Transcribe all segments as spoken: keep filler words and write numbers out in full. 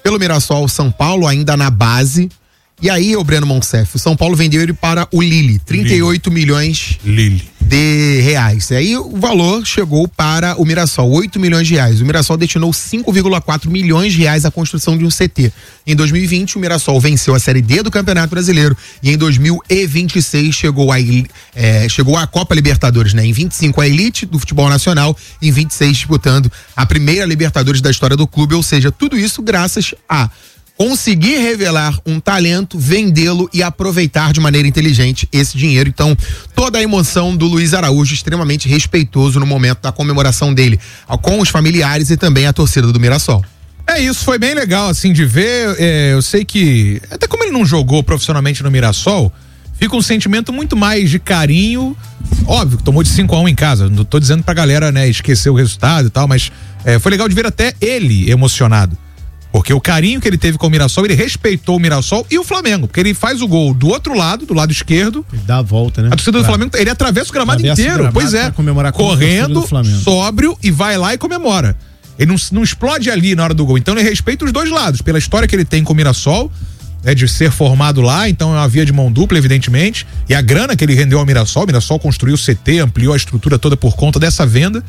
pelo Mirassol São Paulo, ainda na base. E aí, o Breno Monsef, o São Paulo vendeu ele para o Lille, trinta e oito milhões Lille. de reais. E aí o valor chegou para o Mirassol, oito milhões de reais. O Mirassol destinou cinco vírgula quatro milhões de reais à construção de um C T. Em dois mil e vinte, o Mirassol venceu a Série D do Campeonato Brasileiro e em dois mil e vinte e seis chegou a, é, chegou à Copa Libertadores, né? Em vinte e cinco a elite do futebol nacional, em vinte e seis disputando a primeira Libertadores da história do clube, ou seja, tudo isso graças a conseguir revelar um talento, vendê-lo e aproveitar de maneira inteligente esse dinheiro. Então, toda a emoção do Luiz Araújo, extremamente respeitoso no momento da comemoração dele, com os familiares e também a torcida do Mirassol. É isso, foi bem legal assim de ver. É, eu sei que, até como ele não jogou profissionalmente no Mirassol, fica um sentimento muito mais de carinho. Óbvio que tomou de cinco a um em casa, não tô dizendo pra galera, né, esquecer o resultado e tal, mas é, foi legal de ver até ele emocionado. Porque o carinho que ele teve com o Mirassol, ele respeitou o Mirassol e o Flamengo, porque ele faz o gol do outro lado, do lado esquerdo. Ele dá a volta, né? A torcida do pra... Flamengo, ele atravessa o gramado atravessa inteiro, o gramado pois é. Comemorar com correndo, sóbrio e vai lá e comemora. Ele não, não explode ali na hora do gol. Então ele respeita os dois lados, pela história que ele tem com o Mirassol, né, de ser formado lá, então é uma via de mão dupla, evidentemente. E a grana que ele rendeu ao Mirassol, o Mirassol construiu o C T, ampliou a estrutura toda por conta dessa venda.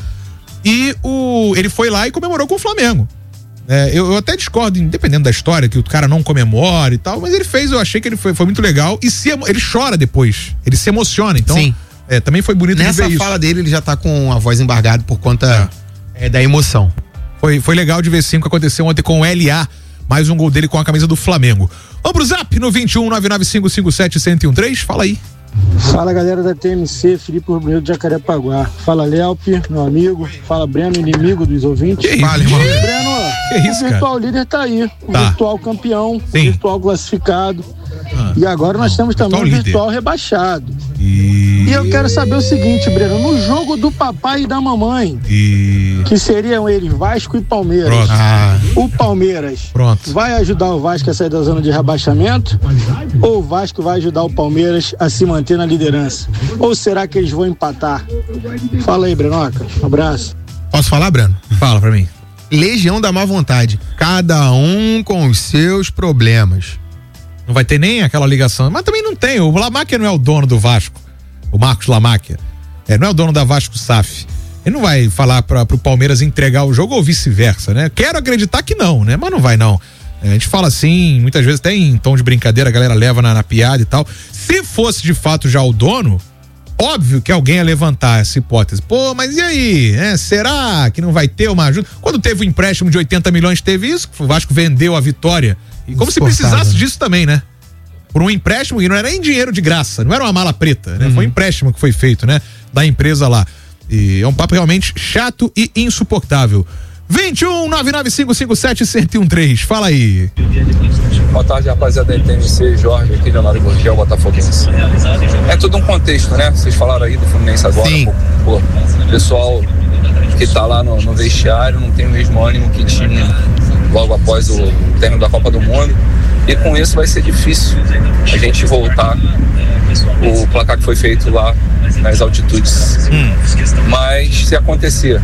E o, ele foi lá e comemorou com o Flamengo. É, eu, eu até discordo, independente da história, que o cara não comemora e tal, mas ele fez, eu achei que ele foi, foi muito legal e se, ele chora depois, ele se emociona, então Sim. É, também foi bonito Nessa de ver fala isso. dele, ele já tá com a voz embargada por conta é. É, da emoção. Foi, foi legal de ver sim o que aconteceu ontem com o L A, mais um gol dele com a camisa do Flamengo. Vamos pro Zap no vinte e um, nove nove cinco cinco sete, zero um três, fala aí. Fala galera da T M C, Felipe Rubinho de Jacarepaguá. Fala Léope, meu amigo. Fala Breno, inimigo dos ouvintes. Que isso, Fala, irmão. Breno, que isso, o virtual cara? líder tá aí. O tá. virtual campeão, Sim. o virtual classificado. Ah, e agora nós temos também o líder. virtual rebaixado. E... e eu quero saber o seguinte, Breno, no jogo do papai e da mamãe, e... que seriam eles Vasco e Palmeiras. Pronto. Ah. O Palmeiras Pronto. vai ajudar o Vasco a sair da zona de rebaixamento? Ou o Vasco vai ajudar o Palmeiras a se manter na liderança? Ou será que eles vão empatar? Fala aí, Brenoca. Um abraço. Posso falar, Breno? Fala pra mim. Legião da má vontade. Cada um com os seus problemas. Não vai ter nem aquela ligação. Mas também não tem. O Lamáquia não é o dono do Vasco. O Marcos Lamáquia. É, não é o dono da Vasco S A F. Ele não vai falar pra, pro Palmeiras entregar o jogo ou vice-versa, né? Quero acreditar que não, né? Mas não vai, não. A gente fala assim, muitas vezes até em tom de brincadeira, a galera leva na, na piada e tal. Se fosse de fato já o dono, óbvio que alguém ia levantar essa hipótese. Pô, mas e aí? É, será que não vai ter uma ajuda? Quando teve o empréstimo de oitenta milhões, teve isso. O Vasco vendeu a Vitória. E como se precisasse disso também, né? Por um empréstimo, e não era nem dinheiro de graça, não era uma mala preta, né? Uhum. Foi um empréstimo que foi feito, né? Da empresa lá. E é um papo realmente chato e insuportável. vinte e um, nove nove cinco cinco sete, zero um três, fala aí. Boa tarde, rapaziada da T M C, Jorge, aqui de Leonardo Gurgel, Botafoguense. É tudo um contexto, né? Vocês falaram aí do Fluminense agora. Sim. Pô, o pessoal que tá lá no, no vestiário não tem o mesmo ânimo que tinha logo após o término da Copa do Mundo. E com isso vai ser difícil a gente voltar o placar que foi feito lá nas altitudes. Hum. Mas se acontecer,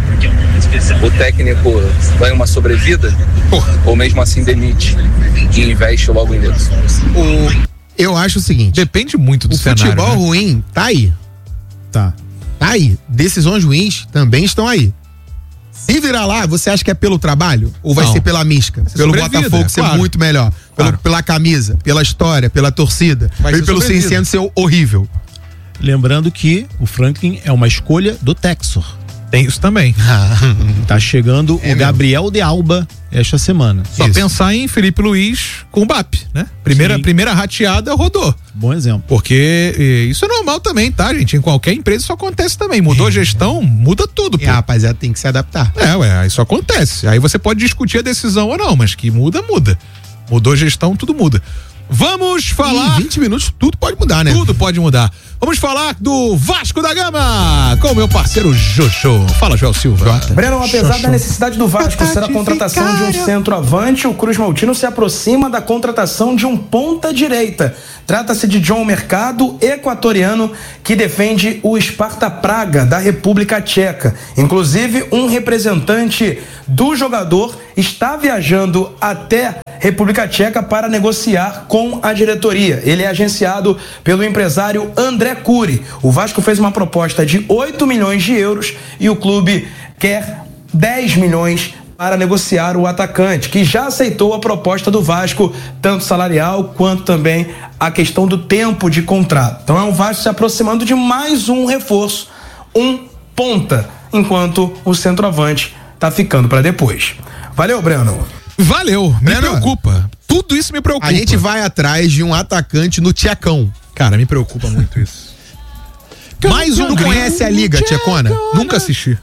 o técnico ganha uma sobrevida, Porra. ou mesmo assim demite e investe logo neles. O, eu acho o seguinte: depende muito do o cenário. O futebol né? ruim tá aí. Tá. Tá aí. Decisões ruins também estão aí. Se virar lá, você acha que é pelo trabalho? Ou vai Não. ser pela mística? Você pelo Botafogo ser claro. muito melhor? Pelo, claro. Pela camisa, pela história, pela torcida? Vai pelo Cinciano ser horrível? Lembrando que o Franklin é uma escolha do Texor. Tem isso também. Tá chegando é o Gabriel de Alba esta semana. Só isso. Pensar em Felipe Luiz com o B A P, né? Primeira, primeira rateada rodou. Bom exemplo. Porque isso é normal também, tá, gente? Em qualquer empresa isso acontece também. Mudou a gestão, muda tudo, pô. É, rapaziada, tem que se adaptar. É, ué, isso acontece. Aí você pode discutir a decisão ou não, mas que muda, muda. Mudou a gestão, tudo muda. Vamos falar. Em vinte minutos tudo pode mudar, né? Tudo pode mudar. Vamos falar do Vasco da Gama com o meu parceiro Jojo. Fala, Joel Silva. Breno, apesar da necessidade do Vasco ser a contratação de um centroavante, o Cruz Maltino se aproxima da contratação de um ponta-direita. Trata-se de John Mercado, equatoriano, que defende o Sparta Praga, da República Tcheca. Inclusive, um representante do jogador está viajando até República Tcheca para negociar com a diretoria. Ele é agenciado pelo empresário André Cury. O Vasco fez uma proposta de oito milhões de euros e o clube quer dez milhões para negociar o atacante, que já aceitou a proposta do Vasco, tanto salarial quanto também a questão do tempo de contrato. Então é um Vasco se aproximando de mais um reforço, um ponta, enquanto o centroavante está ficando para depois. Valeu, Breno. Valeu, me Breno, preocupa. Tudo isso me preocupa. A gente vai atrás de um atacante no Tchecão. Cara, me preocupa muito isso. Mais um. Não conhece a Liga Tchecona? Nunca assisti.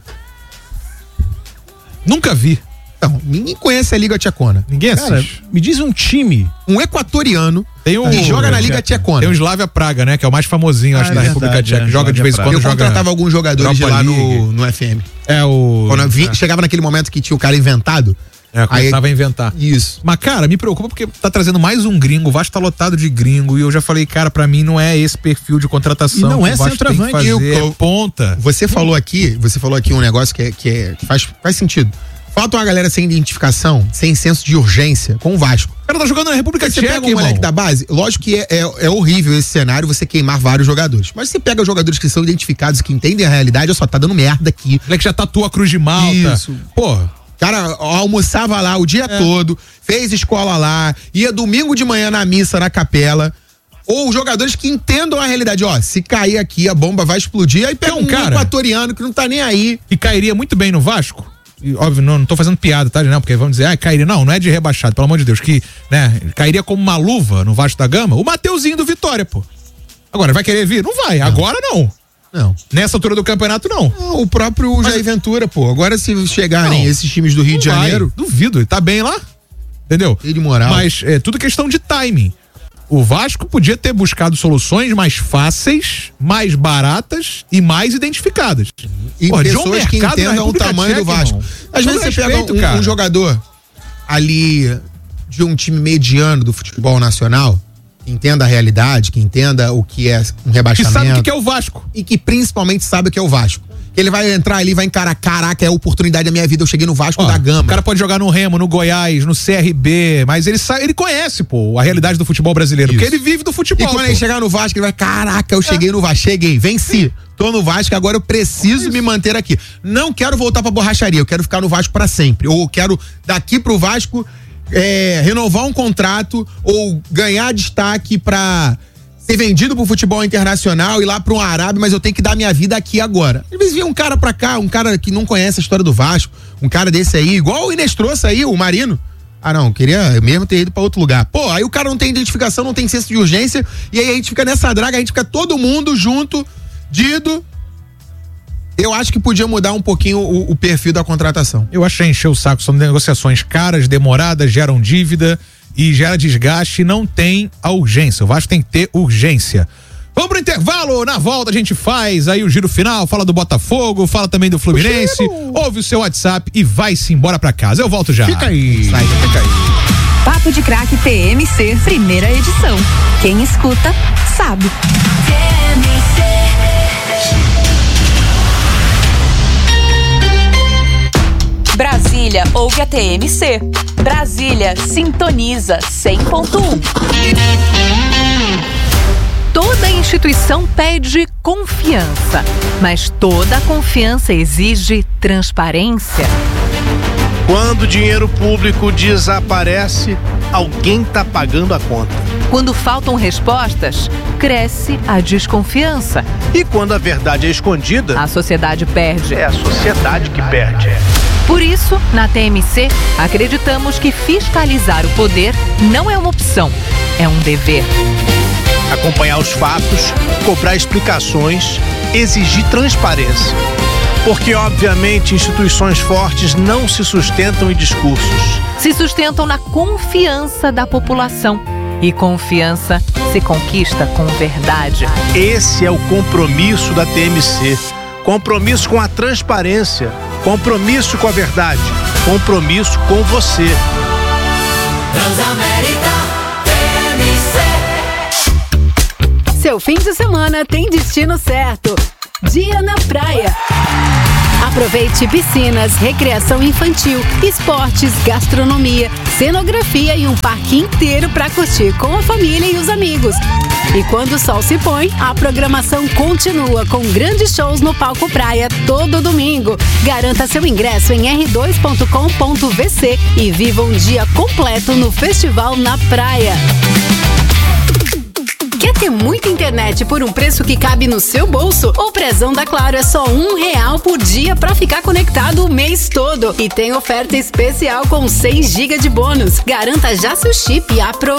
Nunca vi. Não, ninguém conhece a Liga Tchecona. Ninguém Cara, assiste. me diz um time. Um equatoriano Tem o- que joga na o- Liga Tchecona. Tem o Slavia Praga, né? Que é o mais famosinho, acho, Ah, da é República verdade, Tcheca. é, Joga de Slavia vez em Praga. quando. Eu joga contratava alguns jogadores de Europa lá League. no, no F M. É o... Quando eu vi, chegava naquele momento que tinha o cara inventado. É, começava a inventar. Isso. Mas, cara, me preocupa porque tá trazendo mais um gringo. O Vasco tá lotado de gringo. E eu já falei, cara, pra mim não é esse perfil de contratação. E não que é o Vasco tem que centroavante. fazer, Eu- eu- é ponta. Você falou aqui, você falou aqui um negócio que, é, que, é, que faz, faz sentido. Falta uma galera sem identificação, sem senso de urgência com o Vasco. O cara tá jogando na República Você Tcheca, pega o irmão. moleque da base, lógico que é, é, é horrível esse cenário, você queimar vários jogadores. Mas você pega jogadores que são identificados, que entendem a realidade, olha só, tá dando merda aqui. O moleque já tatua a Cruz de Malta. Isso. Porra. O cara almoçava lá o dia É. todo, fez escola lá, ia domingo de manhã na missa, na capela. Ou jogadores que entendam a realidade. Ó, se cair aqui, a bomba vai explodir. Aí pega Tem um um cara- equatoriano que não tá nem aí. E cairia muito bem no Vasco. E, óbvio, não, não tô fazendo piada, tá? Não, porque vamos dizer, ah, cairia. Não, não é de rebaixado, pelo amor de Deus. Que, né, cairia como uma luva no Vasco da Gama. O Mateuzinho do Vitória, pô. Agora, vai querer vir? Não vai. Agora não. Não. Nessa altura do campeonato, não. O próprio Jair Ventura, pô. Agora se chegarem Não. esses times do Rio de Não vai. Janeiro, Duvido, ele tá bem lá. Entendeu? ele de moral. Mas é tudo questão de timing. O Vasco podia ter buscado soluções mais fáceis, mais baratas e mais identificadas. E Porra, John pessoas que Mercado na entendam o República tamanho do Tcheca, Vasco. irmão. Às Todo vezes você respeito, pega um, cara. um jogador ali de um time mediano do futebol nacional, que entenda a realidade, que entenda o que é um Que rebaixamento. sabe o que que é o Vasco. E que principalmente sabe o que é o Vasco. Ele vai entrar ali e vai encarar, caraca, é a oportunidade da minha vida, eu cheguei no Vasco Ó, da Gama. O cara pode jogar no Remo, no Goiás, no C R B, mas ele sabe, ele conhece, pô, a realidade do futebol brasileiro, Isso. porque ele vive do E futebol. quando pô. ele chegar no Vasco, ele vai, caraca, eu cheguei no Vasco, cheguei, venci. Tô no Vasco, agora eu preciso me manter aqui. Não quero voltar pra borracharia, eu quero ficar no Vasco pra sempre. Ou eu quero, daqui pro Vasco, é, renovar um contrato ou ganhar destaque pra ser vendido pro futebol internacional, ir lá pro Arábia, mas eu tenho que dar minha vida aqui agora. Às vezes vem um cara pra cá, um cara que não conhece a história do Vasco, um cara desse aí, igual o Inês trouxe aí, o Marino. Ah, não, queria mesmo ter ido pra outro lugar. Pô, aí o cara não tem identificação, não tem senso de urgência, e aí a gente fica nessa draga, a gente fica todo mundo junto, Dido. Eu acho que podia mudar um pouquinho o, o perfil da contratação. Eu achei encher o saco, são negociações caras, demoradas, geram dívida e gera desgaste, não tem a urgência. O Vasco tem que ter urgência. Vamos pro intervalo, na volta a gente faz aí o giro final, fala do Botafogo, fala também do Fluminense, ouve o seu WhatsApp e vai-se embora pra casa. Eu volto já. Fica aí. Sai, fica aí. Papo de Craque T M C, primeira edição. Quem escuta, sabe. Brasília ouve a T M C. Brasília sintoniza cem ponto um. Toda instituição pede confiança, mas toda confiança exige transparência. Quando o dinheiro público desaparece, alguém está pagando a conta. Quando faltam respostas, cresce a desconfiança. E quando a verdade é escondida, A sociedade perde. é a sociedade que perde. Por isso, na T M C, acreditamos que fiscalizar o poder não é uma opção, é um dever. Acompanhar os fatos, cobrar explicações, exigir transparência. Porque, obviamente, instituições fortes não se sustentam em discursos. Se sustentam na confiança da população. E confiança se conquista com verdade. Esse é o compromisso da T M C. Compromisso com a transparência. Compromisso com a verdade. Compromisso com você. Transamérica T M C. Seu fim de semana tem destino certo. Dia na praia. Aproveite piscinas, recreação infantil, esportes, gastronomia, cenografia e um parque inteiro para curtir com a família e os amigos. E quando o sol se põe, a programação continua com grandes shows no Palco Praia todo domingo. Garanta seu ingresso em r dois ponto com ponto v c e viva um dia completo no Festival na Praia. Quer ter muita internet por um preço que cabe no seu bolso? O prezão da Claro é só um real por dia para ficar conectado o mês todo. E tem oferta especial com seis gigas de bônus. Garanta já seu chip e aproveite.